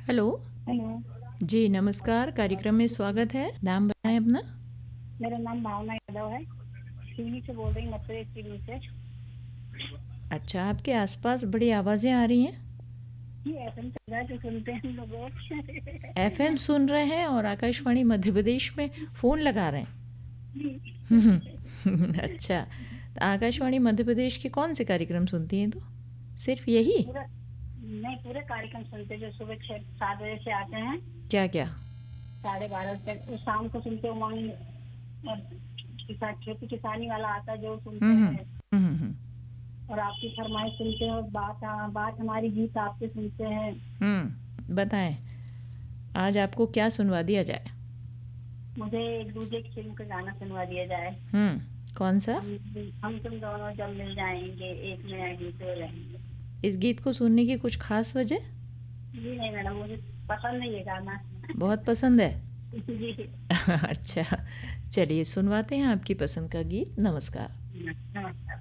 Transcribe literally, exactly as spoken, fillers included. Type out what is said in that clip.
Hello. Hello. जी नमस्कार, कार्यक्रम में स्वागत है। नाम बताएं अपना। मेरा नाम भावना यादव है। सिवनी से बोल रही हूँ, मध्य प्रदेश सिवनी से। अच्छा, आपके आसपास बड़ी आवाज़ें आ रही हैं। ये एफएम चल रहा है जो सुनते हैं हम लोग एफएम रोज। सुन रहे हैं और आकाशवाणी मध्य प्रदेश में फ़ोन लगा रहे हैं। अच्छा, तो आकाशवाणी मध्य प्रदेश के कौन से कार्यक्रम सुनती हैं? तो सिर्फ यही? पूरा नहीं, पूरे कार्यक्रम सुनते हैं जो सुबह छः सात बजे से आते हैं, क्या क्या? साढ़े बारह तक। वो शाम को सुनते उमंग और किसान खेती किसानी वाला आता है जो सुनते हम्म हैं। हम्म हम्म हम्म और आपकी फरमाइश सुनते हैं और बात बात हमारी गीत आपके सुनते हैं। हम्म, बताएं, आज आपको क्या सुनवा दिया जाए? मुझे एक दूजे की फिल्म का गाना सुनवा दिया जाए। हम्म, कौन सा? हम हम तुम दोनों जब मिल जाएंगे एक नया गीत हो रहेंगे। इस गीत को सुनने की कुछ खास वजह? जी नहीं मैडम, मुझे पसंद नहीं है गाना। बहुत पसंद है। जी। अच्छा, चलिए सुनवाते हैं आपकी पसंद का गीत। नमस्कार। नमस्कार।